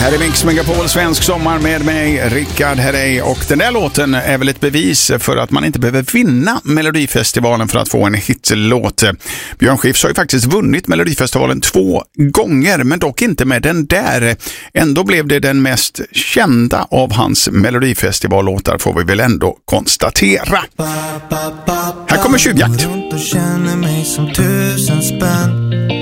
Här är Mix Megapol, svensk sommar med mig, Rickard Herrey. Och den där låten är väl ett bevis för att man inte behöver vinna Melodifestivalen för att få en hitlåt. Björn Skifs har ju faktiskt vunnit Melodifestivalen 2 gånger, men dock inte med den där. Ändå blev det den mest kända av hans Melodifestivallåtar, får vi väl ändå konstatera. Här kommer Tjuvjakt. Jag känner mig som 1000 spänn.